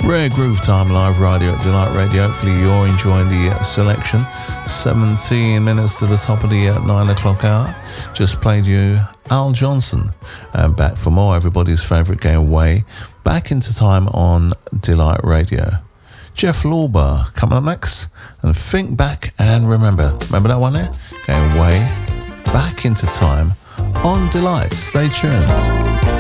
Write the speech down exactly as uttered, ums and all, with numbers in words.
Rare Groove Time, live radio at Delight Radio. Hopefully you're enjoying the uh, selection. seventeen minutes to the top of the uh, nine o'clock hour. Just played you Al Johnson. And back for more, everybody's favourite, going way back into time on Delight Radio. Jeff Lorber coming up next. And Think Back and Remember. Remember that one there? Going way back into time on Delight. Stay tuned.